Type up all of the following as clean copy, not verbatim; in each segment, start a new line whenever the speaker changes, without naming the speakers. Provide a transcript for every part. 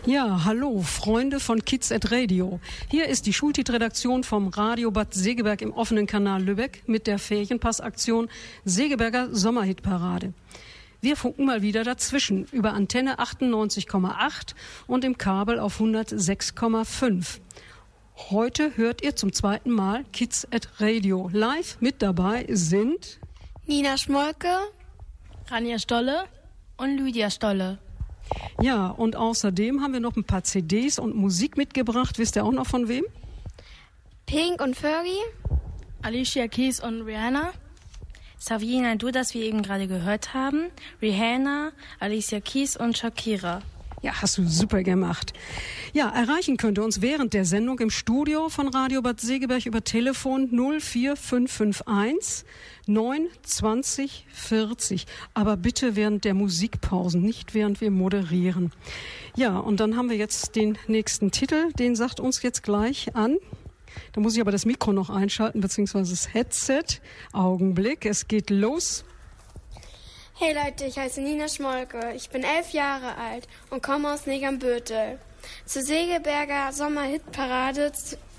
Ja, hallo, Freunde von Kids at Radio. Hier ist die Schultit-Redaktion vom Radio Bad Segeberg im offenen Kanal Lübeck mit der Ferienpassaktion Segeberger Sommerhitparade. Wir funken mal wieder dazwischen über Antenne 98,8 und im Kabel auf 106,5. Heute hört ihr zum zweiten Mal Kids at Radio. Live mit dabei sind
Nina Schmolke,
Rania Stolle und Lydia Stolle.
Ja, und außerdem haben wir noch ein paar CDs und Musik mitgebracht. Wisst ihr auch noch von wem?
Pink und Fergie,
Alicia Keys und Rihanna.
Savina, du, das wir eben gerade gehört haben. Rihanna, Alicia Keys und Shakira.
Ja, hast du super gemacht. Ja, erreichen könnt ihr uns während der Sendung im Studio von Radio Bad Segeberg über Telefon 04551 920 40. Aber bitte während der Musikpausen, nicht während wir moderieren. Ja, und dann haben wir jetzt den nächsten Titel, den sagt uns jetzt gleich an. Da muss ich aber das Mikro noch einschalten, beziehungsweise das Headset. Augenblick, es geht los.
Hey Leute, ich heiße Nina Schmolke. Ich bin 11 Jahre alt und komme aus Negernbüttel. Zur Segeberger Sommerhitparade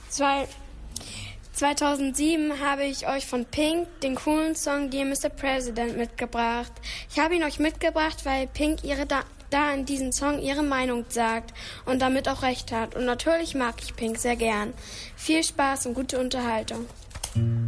2007 habe ich euch von Pink den coolen Song Dear Mr. President mitgebracht. Ich habe ihn euch mitgebracht, weil Pink da in diesem Song ihre Meinung sagt und damit auch recht hat. Und natürlich mag ich Pink sehr gern. Viel Spaß und gute Unterhaltung.